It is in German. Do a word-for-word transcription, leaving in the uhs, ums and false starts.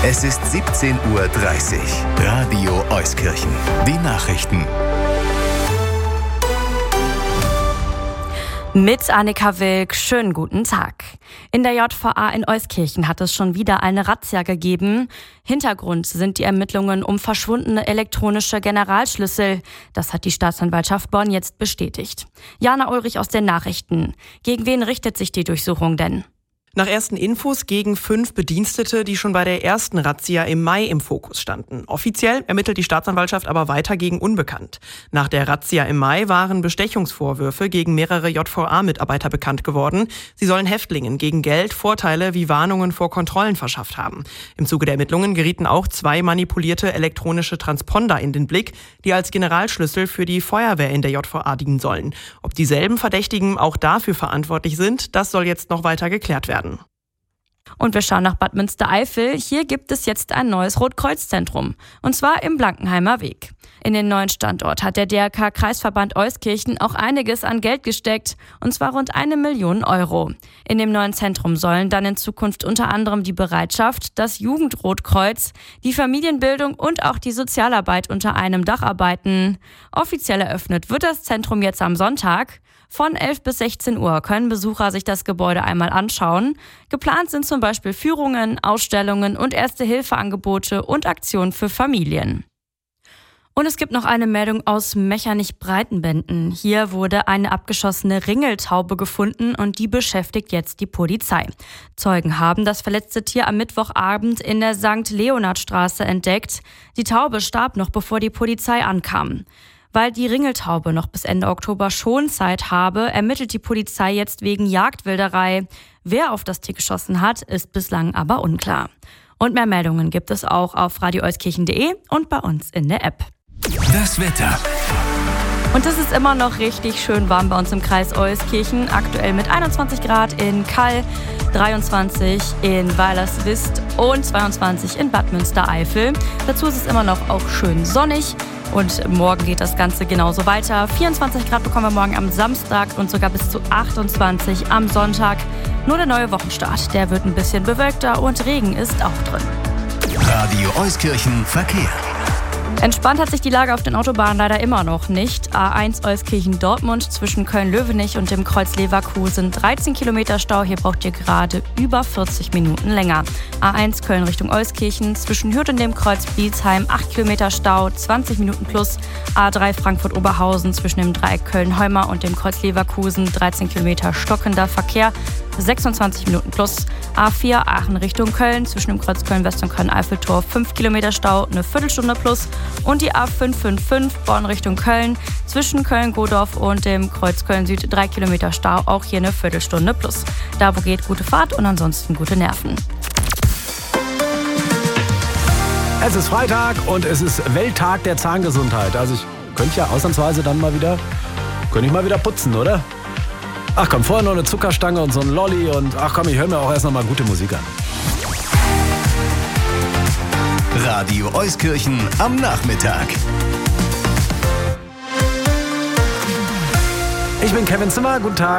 Es ist siebzehn Uhr dreißig. Radio Euskirchen. Die Nachrichten. Mit Annika Wilk, schönen guten Tag. In der J V A in Euskirchen hat es schon wieder eine Razzia gegeben. Hintergrund sind die Ermittlungen um verschwundene elektronische Generalschlüssel. Das hat die Staatsanwaltschaft Bonn jetzt bestätigt. Jana Ulrich aus den Nachrichten. Gegen wen richtet sich die Durchsuchung denn? Nach ersten Infos gegen fünf Bedienstete, die schon bei der ersten Razzia im Mai im Fokus standen. Offiziell ermittelt die Staatsanwaltschaft aber weiter gegen Unbekannt. Nach der Razzia im Mai waren Bestechungsvorwürfe gegen mehrere J V A-Mitarbeiter bekannt geworden. Sie sollen Häftlingen gegen Geld Vorteile wie Warnungen vor Kontrollen verschafft haben. Im Zuge der Ermittlungen gerieten auch zwei manipulierte elektronische Transponder in den Blick, die als Generalschlüssel für die Feuerwehr in der J V A dienen sollen. Ob dieselben Verdächtigen auch dafür verantwortlich sind, das soll jetzt noch weiter geklärt werden. Und wir schauen nach Bad Münstereifel. Hier gibt es jetzt ein neues Rotkreuz-Zentrum. Und zwar im Blankenheimer Weg. In den neuen Standort hat der D R K-Kreisverband Euskirchen auch einiges an Geld gesteckt. Und zwar rund eine Million Euro. In dem neuen Zentrum sollen dann in Zukunft unter anderem die Bereitschaft, das Jugendrotkreuz, die Familienbildung und auch die Sozialarbeit unter einem Dach arbeiten. Offiziell eröffnet wird das Zentrum jetzt am Sonntag. Von elf bis sechzehn Uhr können Besucher sich das Gebäude einmal anschauen. Geplant sind zum Beispiel Führungen, Ausstellungen und Erste-Hilfe-Angebote und Aktionen für Familien. Und es gibt noch eine Meldung aus Mechernich-Breitenbenden. Hier wurde eine abgeschossene Ringeltaube gefunden und die beschäftigt jetzt die Polizei. Zeugen haben das verletzte Tier am Mittwochabend in der Sankt Leonhardstraße entdeckt. Die Taube starb noch, bevor die Polizei ankam. Weil die Ringeltaube noch bis Ende Oktober Schonzeit habe, ermittelt die Polizei jetzt wegen Jagdwilderei. Wer auf das Tier geschossen hat, ist bislang aber unklar. Und mehr Meldungen gibt es auch auf radio euskirchen punkt de und bei uns in der App. Das Wetter. Und es ist immer noch richtig schön warm bei uns im Kreis Euskirchen. Aktuell mit einundzwanzig Grad in Kall, dreiundzwanzig in Weilerswist und zweiundzwanzig in Bad Münstereifel. Dazu ist es immer noch auch schön sonnig. Und morgen geht das Ganze genauso weiter. vierundzwanzig Grad bekommen wir morgen am Samstag und sogar bis zu achtundzwanzig am Sonntag. Nur der neue Wochenstart, der wird ein bisschen bewölkter und Regen ist auch drin. Radio Euskirchen Verkehr. Entspannt hat sich die Lage auf den Autobahnen leider immer noch nicht. A eins Euskirchen-Dortmund zwischen Köln-Löwenich und dem Kreuz Leverkusen dreizehn Kilometer Stau. Hier braucht ihr gerade über vierzig Minuten länger. A eins Köln Richtung Euskirchen zwischen Hürth und dem Kreuz Bielsheim acht Kilometer Stau, zwanzig Minuten plus. A drei Frankfurt-Oberhausen zwischen dem Dreieck Köln-Heumar und dem Kreuz Leverkusen dreizehn Kilometer stockender Verkehr, sechsundzwanzig Minuten plus. A vier Aachen Richtung Köln zwischen dem Kreuz Köln-West und Köln-Eiffeltor fünf Kilometer Stau, eine Viertelstunde plus. Und die A fünf fünf fünf Bonn Richtung Köln zwischen Köln-Godorf und dem Kreuz Köln-Süd drei Kilometer Stau, auch hier eine Viertelstunde plus. Da wo geht, gute Fahrt und ansonsten gute Nerven. Es ist Freitag und es ist Welttag der Zahngesundheit. Also ich könnte ja ausnahmsweise dann mal wieder, könnte ich mal wieder putzen, oder? Ach komm, vorher noch eine Zuckerstange und so ein Lolli und ach komm, ich höre mir auch erst noch mal gute Musik an. Radio Euskirchen am Nachmittag. Ich bin Kevin Zimmer, guten Tag.